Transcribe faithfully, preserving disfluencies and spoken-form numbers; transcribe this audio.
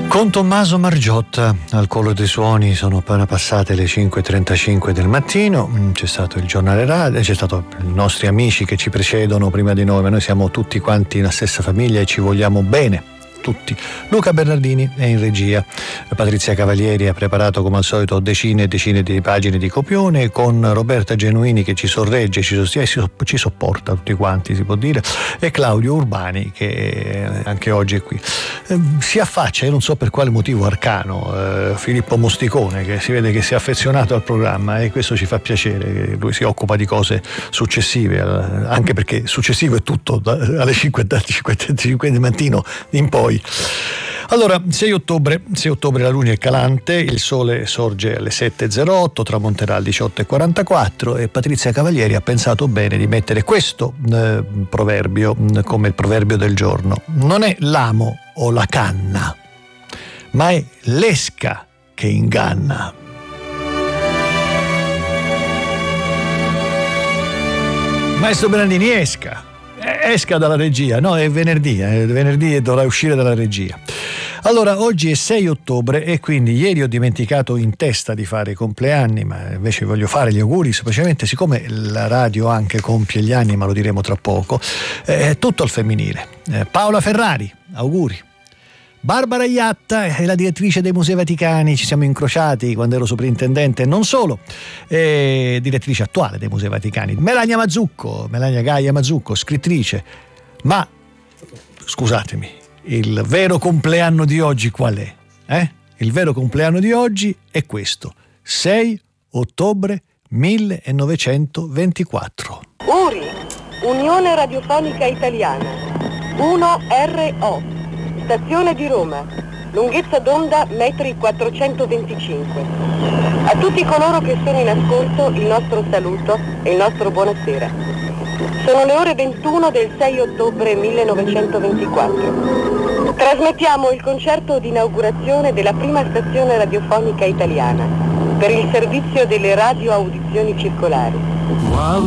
Con Tommaso Margiotta al collo dei suoni. Sono appena passate le cinque e trentacinque del mattino, c'è stato il giornale radio, c'è stato i nostri amici che ci precedono prima di noi, ma noi siamo tutti quanti la stessa famiglia e ci vogliamo bene. Tutti. Luca Bernardini è in regia, Patrizia Cavalieri ha preparato come al solito decine e decine di pagine di copione, con Roberta Genuini che ci sorregge, ci sostiene, ci sopporta tutti quanti, si può dire, e Claudio Urbani che anche oggi è qui. Si affaccia, io non so per quale motivo arcano, eh, Filippo Mosticone, che si vede che si è affezionato al programma, e questo ci fa piacere, che lui si occupa di cose successive, anche perché successivo è tutto alle cinque e trentacinque del mattino in poi. Allora, sei ottobre, sei ottobre la luna è calante, il sole sorge alle sette e zero otto, tramonterà alle diciotto e quarantaquattro, e Patrizia Cavalieri ha pensato bene di mettere questo eh, proverbio come il proverbio del giorno. Non è l'amo o la canna, ma è l'esca che inganna. Maestro Bernardini, esca. Esca dalla regia, no, è venerdì, è venerdì e dovrà uscire dalla regia. Allora, oggi è sei ottobre e quindi ieri ho dimenticato in testa di fare i compleanni, ma invece voglio fare gli auguri, semplicemente siccome la radio anche compie gli anni, ma lo diremo tra poco, è tutto al femminile. Eh, Paola Ferrari, auguri. Barbara Iatta è la direttrice dei Musei Vaticani, ci siamo incrociati quando ero sovrintendente, non solo, è direttrice attuale dei Musei Vaticani. Melania Mazzucco, Melania Gaia Mazzucco, scrittrice. Ma, scusatemi, il vero compleanno di oggi qual è? Eh? Il vero compleanno di oggi è questo, sei ottobre millenovecentoventiquattro. U R I, Unione Radiofonica Italiana, uno R O. Stazione di Roma, lunghezza d'onda metri quattrocentoventicinque. A tutti coloro che sono in ascolto il nostro saluto e il nostro buonasera. Sono le ore ventuno del sei ottobre millenovecentoventiquattro. Trasmettiamo il concerto di inaugurazione della prima stazione radiofonica italiana per il servizio delle radio audizioni circolari. Wow.